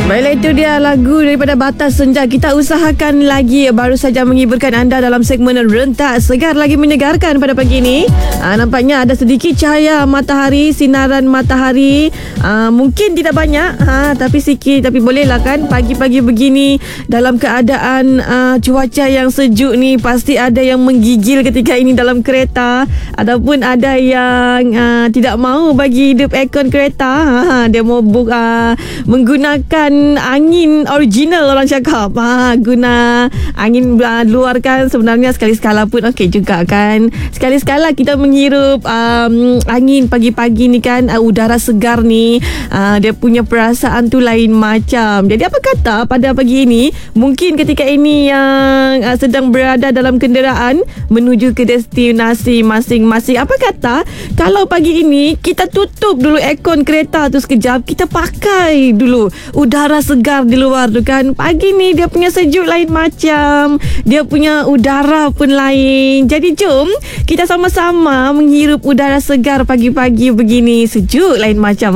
Baiklah, itu dia lagu daripada Batas Senja. Kita usahakan lagi baru saja menghiburkan anda dalam segmen Rentak Segar, lagi menyegarkan pada pagi ini. Nampaknya ada sedikit cahaya matahari, sinaran matahari. Mungkin tidak banyak, tapi sikit. Tapi bolehlah kan, pagi-pagi begini dalam keadaan cuaca yang sejuk ni, pasti ada yang menggigil ketika ini dalam kereta, ataupun ada yang tidak mahu bagi hidup aircon kereta. Dia mau menggunakan angin original, orang cakap. Guna angin luarkan, sebenarnya sekali-sekala pun okey juga kan. Sekali-sekala kita menghirup angin pagi-pagi ni kan, udara segar ni, dia punya perasaan tu lain macam. Jadi apa kata pada pagi ini, mungkin ketika ini yang sedang berada dalam kenderaan menuju ke destinasi masing-masing, apa kata kalau pagi ini kita tutup dulu aircon kereta tu sekejap, kita pakai dulu udara segar di luar tu kan. Pagi ni dia punya sejuk lain macam, dia punya udara pun lain. Jadi jom kita sama-sama menghirup udara segar pagi-pagi begini. Sejuk lain macam,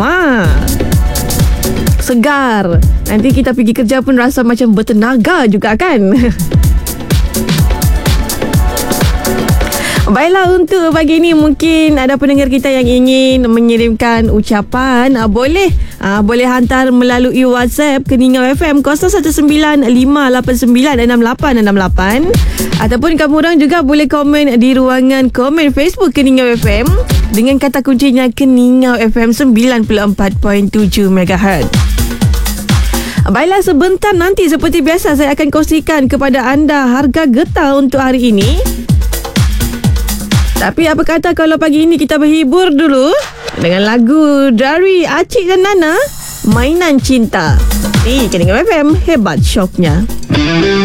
segar. Nanti kita pergi kerja pun rasa macam bertenaga juga kan. Baiklah, untuk pagi ni mungkin ada pendengar kita yang ingin mengirimkan ucapan. Boleh hantar melalui WhatsApp Keningau FM 0195896868, ataupun kamu orang juga boleh komen di ruangan komen Facebook Keningau FM dengan kata kuncinya Keningau FM 94.7 MHz. Baiklah, sebentar nanti seperti biasa saya akan kongsikan kepada anda harga getah untuk hari ini. Tapi apa kata kalau pagi ini kita berhibur dulu dengan lagu dari Acik dan Nana, Mainan Cinta. Ni Keningau FM, hebat syoknya.